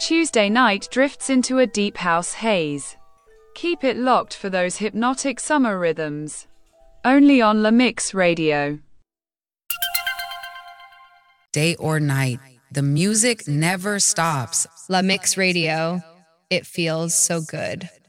Tuesday night drifts into a deep house haze. Keep it locked for those hypnotic summer rhythms. Only on La Mix Radio. Day or night, the music never stops. La Mix Radio. It feels so good.